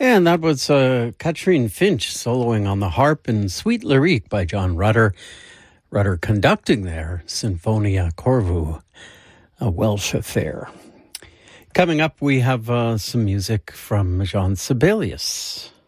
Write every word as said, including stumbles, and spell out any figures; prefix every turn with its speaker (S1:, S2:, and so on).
S1: And that was uh, Catherine Finch soloing on the harp and Sweet Lyrique by John Rutter. Rutter conducting there, Sinfonia Corvu, a Welsh affair. Coming up, we have uh, some music from Jean Sibelius.